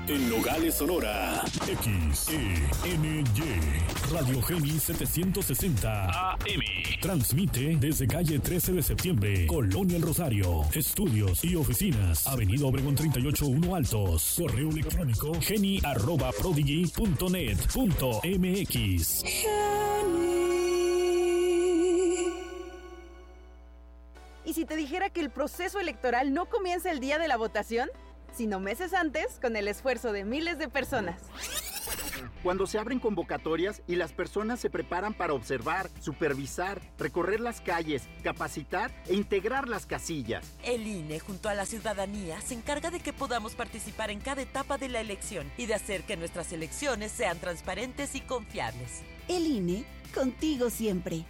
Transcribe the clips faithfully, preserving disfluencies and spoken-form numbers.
En Nogales, Sonora. X E N Y. Radio Geni setecientos sesenta A M. Transmite desde calle trece de septiembre, Colonia El Rosario. Estudios y oficinas. Avenida Obregón treinta y ocho uno Altos. Correo electrónico geni arroba prodigy punto net punto m x. ¿Y si te dijera que el proceso electoral no comienza el día de la votación, sino meses antes, con el esfuerzo de miles de personas? Cuando se abren convocatorias y las personas se preparan para observar, supervisar, recorrer las calles, capacitar e integrar las casillas. El I N E, junto a la ciudadanía, se encarga de que podamos participar en cada etapa de la elección y de hacer que nuestras elecciones sean transparentes y confiables. El I N E, contigo siempre.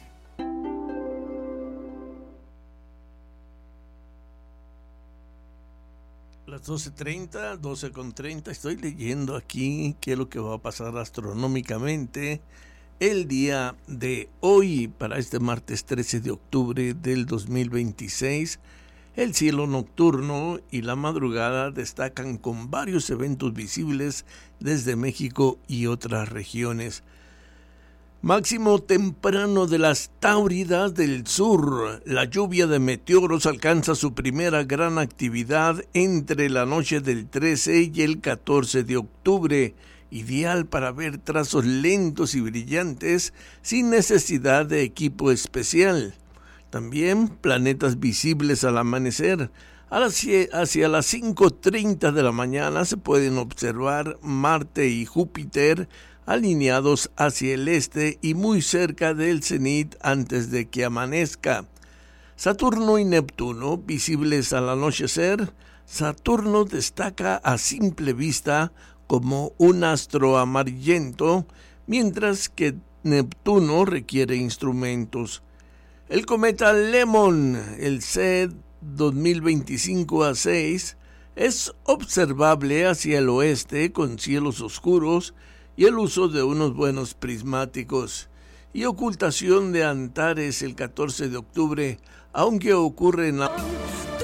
Las doce treinta, doce con treinta, estoy leyendo aquí qué es lo que va a pasar astronómicamente el día de hoy, para este martes trece de octubre del dos mil veintiséis. El cielo nocturno y la madrugada destacan con varios eventos visibles desde México y otras regiones. Máximo temprano de las Táuridas del Sur. La lluvia de meteoros alcanza su primera gran actividad entre la noche del trece y el catorce de octubre, ideal para ver trazos lentos y brillantes sin necesidad de equipo especial. También planetas visibles al amanecer. Hacia, hacia las cinco treinta de la mañana se pueden observar Marte y Júpiter alineados hacia el este y muy cerca del cenit antes de que amanezca. Saturno y Neptuno visibles al anochecer. Saturno destaca a simple vista como un astro amarillento, mientras que Neptuno requiere instrumentos. El cometa Lemon, el C dos mil veinticinco A seis, es observable hacia el oeste con cielos oscuros y el uso de unos buenos prismáticos, y ocultación de Antares el catorce de octubre, aunque ocurre en la...